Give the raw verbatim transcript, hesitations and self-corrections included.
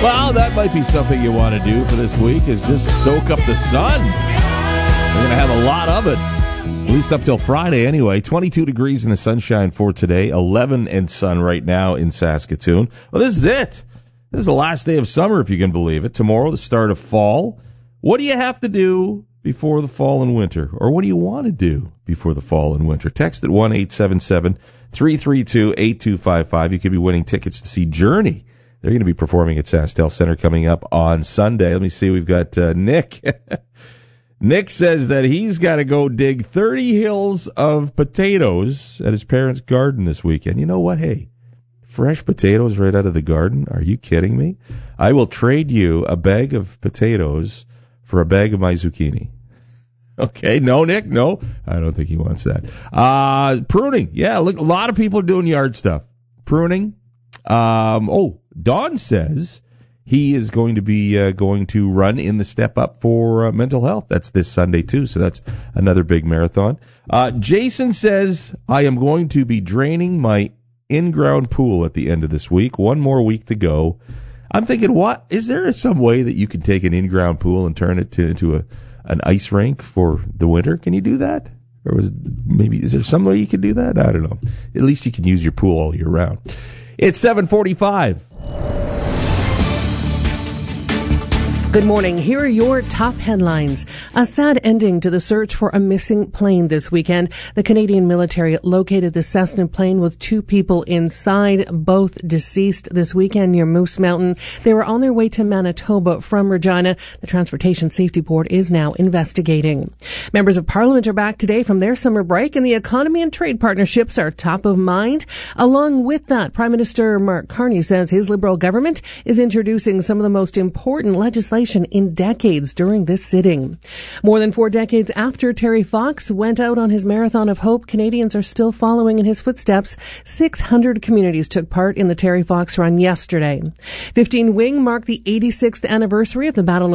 Well, that might be something you want to do for this week, is just soak up the sun. We're going to have a lot of it, at least up till Friday anyway. twenty-two degrees in the sunshine for today, eleven and sun right now in Saskatoon. Well, this is it. This is the last day of summer, if you can believe it. Tomorrow, the start of fall. What do you have to do before the fall and winter? Or what do you want to do before the fall and winter? Text at one eight seven seven, three three two, eight two five five. You could be winning tickets to see Journey. They're going to be performing at SaskTel Center coming up on Sunday. Let me see. We've got uh, Nick. Nick says that he's got to go dig thirty hills of potatoes at his parents' garden this weekend. You know what? Hey, fresh potatoes right out of the garden? Are you kidding me? I will trade you a bag of potatoes for a bag of my zucchini. Okay, no, Nick, no. I don't think he wants that. Uh, pruning. Yeah, look, a lot of people are doing yard stuff. Pruning. Um, oh, Don says he is going to be uh, going to run in the Step Up for uh, Mental Health. That's this Sunday, too, so that's another big marathon. Uh, Jason says, I am going to be draining my in-ground pool at the end of this week. One more week to go. I'm thinking, what? Is there some way that you can take an in-ground pool and turn it to, into a an ice rink for the winter? Can you do that? Or was maybe is there some way you can do that? I don't know. At least you can use your pool all year round. It's seven forty-five. Good morning. Here are your top headlines. A sad ending to the search for a missing plane this weekend. The Canadian military located the Cessna plane with two people inside, both deceased this weekend near Moose Mountain. They were on their way to Manitoba from Regina. The Transportation Safety Board is now investigating. Members of Parliament are back today from their summer break, and the economy and trade partnerships are top of mind. Along with that, Prime Minister Mark Carney says his Liberal government is introducing some of the most important legislation in decades during this sitting. More than four decades after Terry Fox went out on his Marathon of Hope, Canadians are still following in his footsteps. six hundred communities took part in the Terry Fox run yesterday. fifteen Wing marked the eighty-sixth anniversary of the Battle